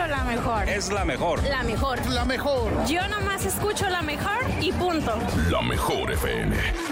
solo la mejor. Es la mejor. La mejor. La mejor. Yo nomás escucho la mejor y punto. La mejor FM.